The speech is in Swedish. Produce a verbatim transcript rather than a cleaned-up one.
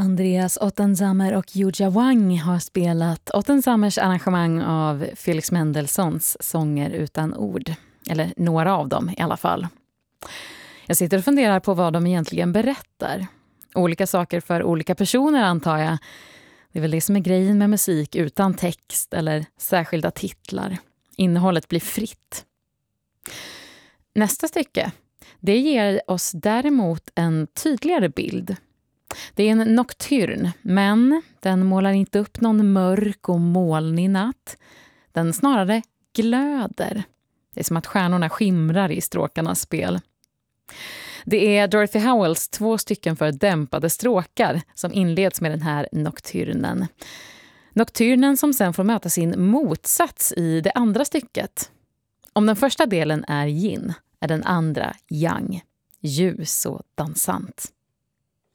Andreas Ottensamer och Yuja Wang har spelat Ottensamers arrangemang av Felix Mendelssohns Sånger utan ord. Eller några av dem i alla fall. Jag sitter och funderar på vad de egentligen berättar. Olika saker för olika personer antar jag. Det är väl det som är grejen med musik utan text eller särskilda titlar. Innehållet blir fritt. Nästa stycke, det ger oss däremot en tydligare bild. Det är en nocturn, men den målar inte upp någon mörk och molnig natt. Den snarare glöder. Det är som att stjärnorna skimrar i stråkarnas spel. Det är Dorothy Howells två stycken för dämpade stråkar som inleds med den här nocturnen. Nocturnen som sen får möta sin motsats i det andra stycket. Om den första delen är yin, är den andra yang, ljus och dansant.